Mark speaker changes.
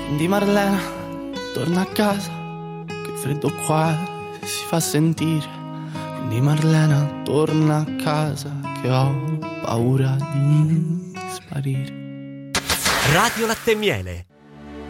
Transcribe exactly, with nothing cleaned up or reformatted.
Speaker 1: Quindi Marlena, torna a casa, che il freddo qua si fa sentire. Quindi Marlena, torna a casa, che ho paura di sparire.
Speaker 2: Radio Latte e Miele,